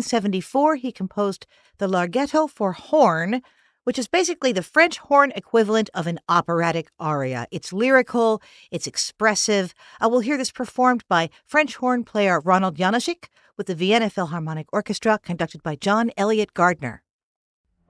1874, he composed the Larghetto for horn, which is basically the French horn equivalent of an operatic aria. It's lyrical, it's expressive. We'll hear this performed by French horn player Ronald Janáček with the Vienna Philharmonic Orchestra, conducted by John Elliott Gardner.